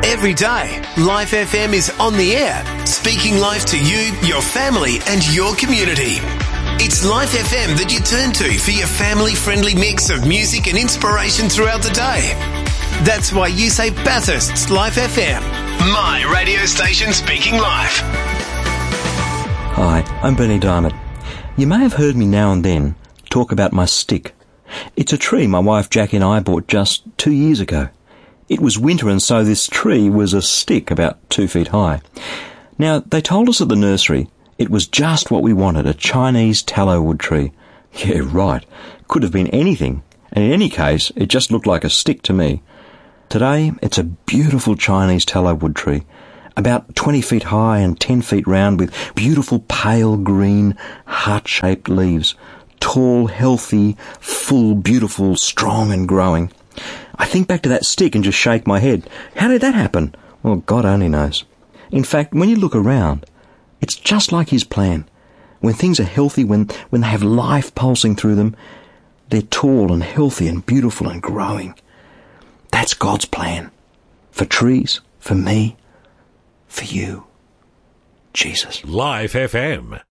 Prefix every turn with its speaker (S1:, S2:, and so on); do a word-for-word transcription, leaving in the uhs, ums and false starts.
S1: Every day, Life F M is on the air, speaking life to you, your family and your community. It's Life F M that you turn to for your family-friendly mix of music and inspiration throughout the day. That's why you say Bathurst's Life F M, my radio station speaking life.
S2: Hi, I'm Bernie Diamond. You may have heard me now and then talk about my stick. It's a tree my wife Jackie and I bought just two years ago. It was winter and so this tree was a stick about two feet high. Now, they told us at the nursery it was just what we wanted, a Chinese tallow wood tree. Yeah, right. Could have been anything. And in any case, it just looked like a stick to me. Today, it's a beautiful Chinese tallow wood tree, about twenty feet high and ten feet round with beautiful pale green, heart-shaped leaves. Tall, healthy, full, beautiful, strong and growing. I think back to that stick and just shake my head. How did that happen? Well, God only knows. In fact, when you look around, it's just like His plan. When things are healthy, when, when they have life pulsing through them, they're tall and healthy and beautiful and growing. That's God's plan. For trees, for me, for you. Jesus.
S3: Life F M.